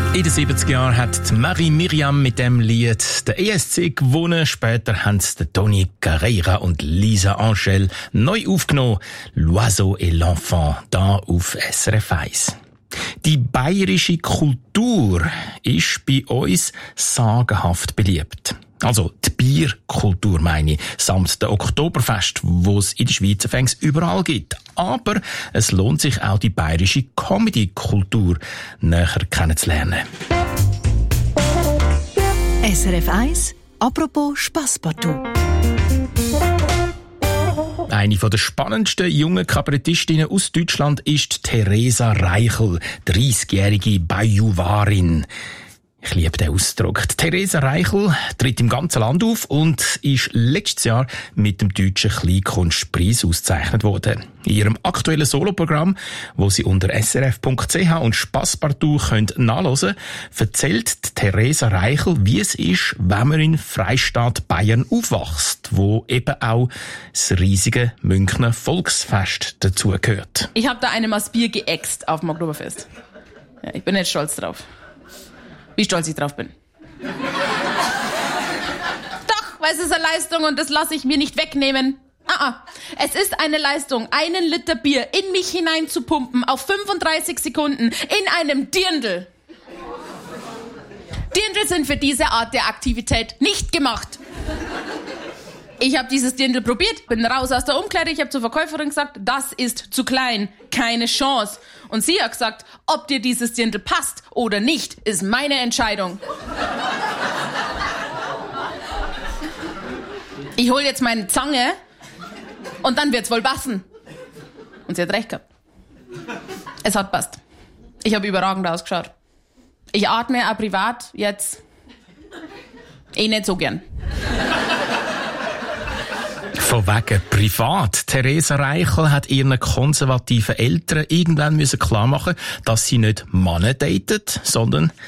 In den 70er Jahren hat Marie Miriam mit dem Lied den ESC gewonnen. Später haben es Tony Carreira und Lisa Angel neu aufgenommen. L'Oiseau et l'Enfant, da auf SRF 1. Die bayerische Kultur ist bei uns sagenhaft beliebt. Also die Bierkultur meine ich, samt der Oktoberfest, wo es in der Schweiz fängs überall gibt. Aber es lohnt sich auch die bayerische Comedy-Kultur näher kennenzulernen. SRF 1, apropos Spasspartout. Eine der spannendsten jungen Kabarettistinnen aus Deutschland ist Theresa Reichel, 30-jährige Bajuwarin. Ich liebe den Ausdruck. Theresa Reichel tritt im ganzen Land auf und ist letztes Jahr mit dem Deutschen Kleinkunstpreis ausgezeichnet worden. In ihrem aktuellen Soloprogramm, wo Sie unter srf.ch und Spasspartout nachhören können, erzählt Theresa Reichel, wie es ist, wenn man in Freistaat Bayern aufwächst, wo eben auch das riesige Münchner Volksfest dazugehört. Ich habe da einem das Bier geäxt auf dem Oktoberfest. Ja, ich bin nicht stolz drauf. Wie stolz ich drauf bin. Doch, weil es ist eine Leistung und das lasse ich mir nicht wegnehmen. Es ist eine Leistung, 1 Liter Bier in mich hinein zu pumpen auf 35 Sekunden in einem Dirndl. Dirndl sind für diese Art der Aktivität nicht gemacht. Ich habe dieses Dirndl probiert, bin raus aus der Umkleide, ich habe zur Verkäuferin gesagt, das ist zu klein, keine Chance. Und sie hat gesagt, ob dir dieses Dirndl passt oder nicht, ist meine Entscheidung. Ich hole jetzt meine Zange und dann wird's wohl passen. Und sie hat recht gehabt. Es hat passt. Ich habe überragend ausgeschaut. Ich atme auch privat jetzt nicht so gern. Von wegen privat. Theresa Reichel hat ihren konservativen Eltern irgendwann klarmachen müssen, dass sie nicht Männer datet, sondern